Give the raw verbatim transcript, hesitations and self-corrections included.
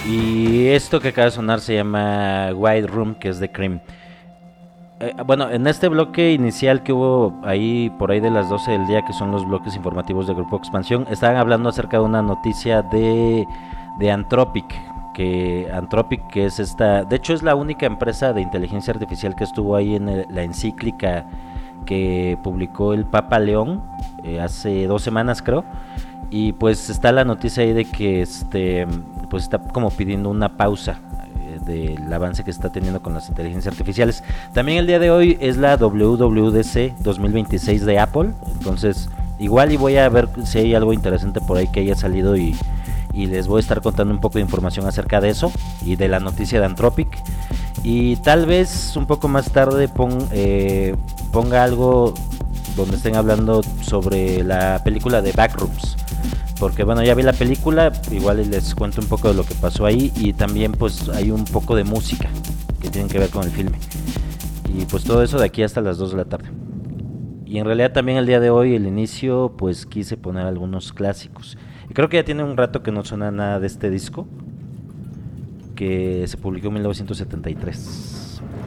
Y esto que acaba de sonar se llama White Room, que es de Cream. Eh, bueno, en este bloque inicial que hubo ahí por ahí de las doce del día, que son los bloques informativos del Grupo Expansión, estaban hablando acerca de una noticia de, de Anthropic, que Anthropic, que es esta, de hecho es la única empresa de inteligencia artificial que estuvo ahí en el, la encíclica que publicó el Papa León eh, hace dos semanas creo. Y pues está la noticia ahí de que este pues está como pidiendo una pausa eh, del avance que está teniendo con las inteligencias artificiales. También el día de hoy es la W W D C dos mil veintiséis de Apple, entonces igual y voy a ver si hay algo interesante por ahí que haya salido y, y les voy a estar contando un poco de información acerca de eso y de la noticia de Anthropic. Y tal vez un poco más tarde pon, eh, ponga algo donde estén hablando sobre la película de Backrooms, porque bueno, ya vi la película, igual les cuento un poco de lo que pasó ahí y también pues hay un poco de música que tienen que ver con el filme. Y pues todo eso de aquí hasta las dos de la tarde. Y en realidad también el día de hoy, el inicio, pues quise poner algunos clásicos. Y creo que ya tiene un rato que no suena nada de este disco, que se publicó en mil novecientos setenta y tres.